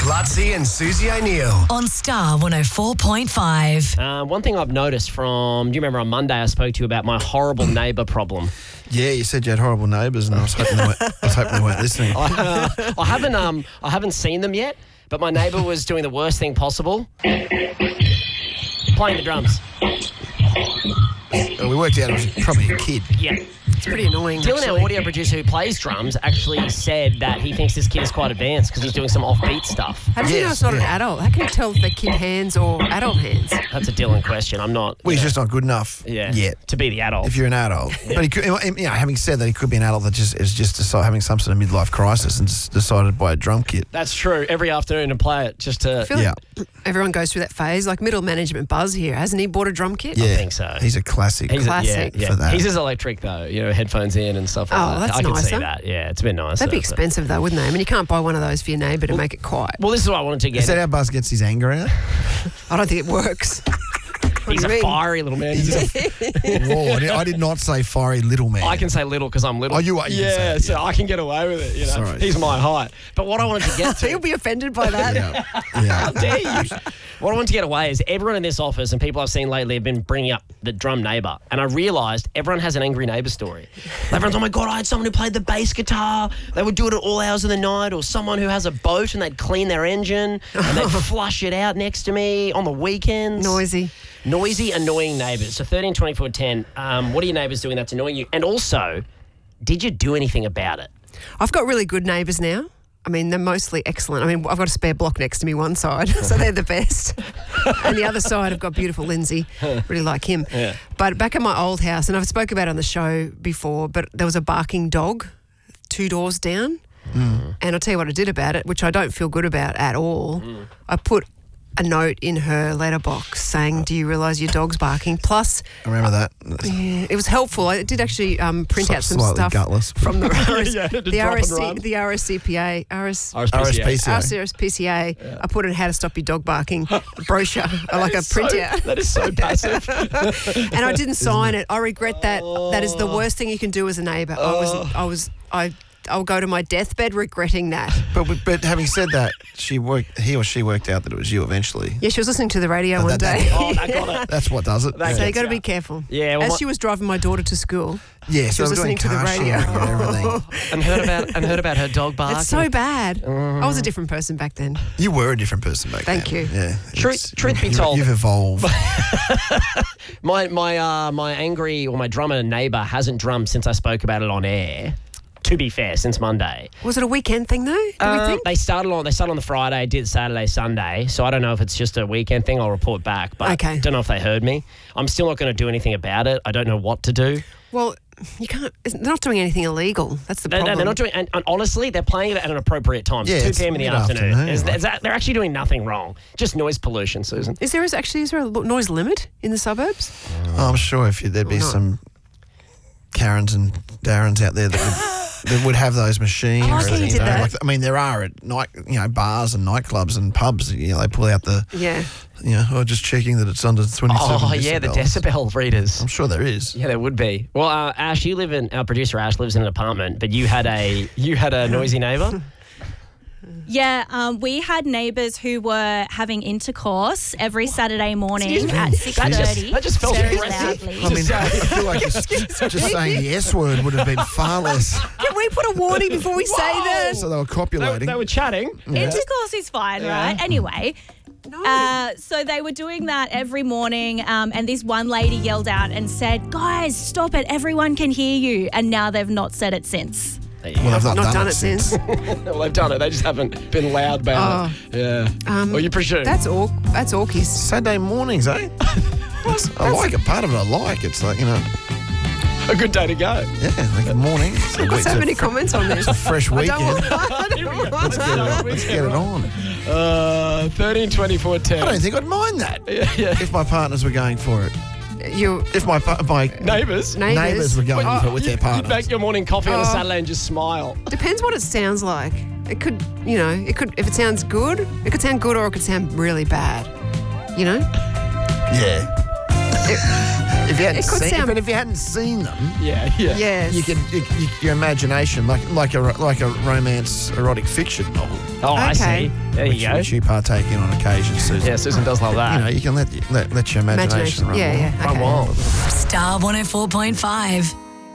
Lutzi and Susie O'Neill. On Star 104.5. One thing I've noticed from, do you remember on Monday I spoke to you about my horrible neighbour problem? Yeah, you said you had horrible neighbours, and I was hoping they weren't listening. I haven't seen them yet, but my neighbour was doing the worst thing possible. Playing the drums. We worked out it was probably a kid. Yeah. It's pretty annoying. Dylan, our audio producer who plays drums, actually said that he thinks this kid is quite advanced because he's doing some offbeat stuff. How do you know it's not an adult? How can you tell if they're kid hands or adult hands? That's a Dylan question. I'm not. Well, he's just not good enough yet to be the adult. if you're an adult. But he could, having said that, he could be an adult that is just having some sort of midlife crisis and just decided to buy a drum kit. That's true. Every afternoon and play it just to. I feel like everyone goes through that phase. Like middle management Buzz here, hasn't he bought a drum kit? Yeah, I think so. He's a classic. Classic. for that. He's just electric though. Headphones in and stuff like that. That's I can nicer. see that. Yeah, it's a bit nice. That'd be expensive though, wouldn't they? I mean, you can't buy one of those for your neighbour to make it quiet. Well, this is what I wanted to get. Is that how Buzz gets his anger out? I don't think it works. He's a fiery little man. Whoa, I did not say fiery little man. I can say little because I'm little. Oh, you are. You can say it, so I can get away with it. Sorry. He's my height. But what I wanted to get to. He'll be offended by that. How dare you? What I want to get away is everyone in this office and people I've seen lately have been bringing up the drum neighbour. And I realised everyone has an angry neighbour story. Everyone's, oh my God, I had someone who played the bass guitar. They would do it at all hours of the night. Or someone who has a boat and they'd clean their engine and they'd flush it out next to me on the weekends. Noisy, annoying neighbours. So 13 24 10, what are your neighbours doing that's annoying you? And also, did you do anything about it? I've got really good neighbours now. I mean, they're mostly excellent. I mean, I've got a spare block next to me one side, so they're the best. And the other side, I've got beautiful Lindsay. Really like him. Yeah. But back at my old house, and I've spoke about it on the show before, but there was a barking dog 2 doors down. And I'll tell you what I did about it, which I don't feel good about at all. I put a note in her letterbox saying, do you realise your dog's barking? Plus... I remember that. Yeah, it was helpful. I did actually print out some stuff gutless, from the RSPCA. RSPCA. I put in how to stop your dog barking brochure, like a printout. That is so passive. And I didn't sign it. I regret that. That is the worst thing you can do as a neighbour. I'll go to my deathbed regretting that. But having said that, he or she worked out that it was you eventually. Yeah, she was listening to the radio one day. I got it. That's what does it. So you got to be careful. Yeah. As she was driving my daughter to school. Yeah, she was listening to the radio and everything. and heard about her dog barking. It's so bad. I was a different person back then. You were a different person back then. Thank you. Yeah. Truth be told, you've evolved. my angry or my drummer neighbour hasn't drummed since I spoke about it on air. To be fair, since Monday. Was it a weekend thing though? Do we think? They started on the Friday, did Saturday, Sunday. So I don't know if it's just a weekend thing. I'll report back. But I don't know if they heard me. I'm still not going to do anything about it. I don't know what to do. Well, you can't. They're not doing anything illegal. That's the problem. No, they're not doing. And honestly, they're playing it at an appropriate time. It's 2 p.m. in the afternoon. They're actually doing nothing wrong. Just noise pollution, Susan. Is there a noise limit in the suburbs? I'm sure there'd be some Karens and Darrens out there that would have those machines. That. There are at night, bars and nightclubs and pubs. They pull out the just checking that it's under 27 decibels. Oh yeah, the decibel readers. I'm sure there is. Yeah, there would be. Well, Ash, our producer Ash lives in an apartment, but you had a noisy neighbour. Yeah, we had neighbours who were having intercourse every Saturday morning at 6:30. That just felt very aggressive. loudly. I feel like just saying the S word would have been far less. Can we put a warning before we say that? So they were copulating. They were chatting. Intercourse is fine, right? Anyway. So they were doing that every morning, and this one lady yelled out and said, "Guys, stop it! Everyone can hear you." And now they've not said it since. Well, they've not done it since. Well, they've done it. They just haven't been loud about it. Yeah. Well, you presume. That's orkies. Saturday mornings, eh? I like it. Part of it I like. It's like, a good day to go. Yeah, like a morning. I've got so many comments on this. It's a fresh weekend. Let's get it on. 13 24 10. I don't think I'd mind that if my partners were going for it. If my neighbours were going for it with their partners. You'd make your morning coffee on a Saturday and just smile. Depends what it sounds like. It could, if it sounds good, it could sound good or it could sound really bad. Yeah. If you hadn't seen them, yes. your imagination, like a romance erotic fiction novel. Oh, I see. There you go. Which you partake in on occasion, Susan. Yeah, Susan does love that. You know, you can let your imagination run wild. Yeah, Run okay. wild. Star 104.5.